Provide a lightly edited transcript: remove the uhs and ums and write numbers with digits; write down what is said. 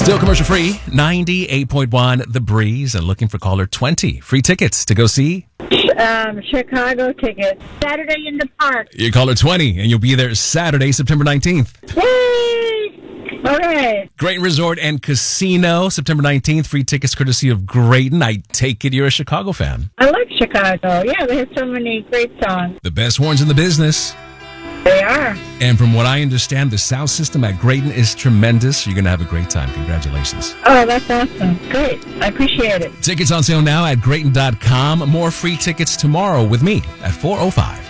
Still commercial free, 98.1 The Breeze, and looking for caller 20. Free tickets to go see Chicago tickets. Saturday in the park. you caller 20, and you'll be there Saturday, September 19th. Yay! All right. Grayton Resort and Casino, September 19th. Free tickets courtesy of Grayton. I take it you're a Chicago fan. I like Chicago. Yeah, they have so many great songs. The best horns in the business. They are. And from what I understand, the sound system at Grayton is tremendous. You're going to have a great time. Congratulations. Oh, that's awesome. Great. I appreciate it. Tickets on sale now at Grayton.com. More free tickets tomorrow with me at 4:05.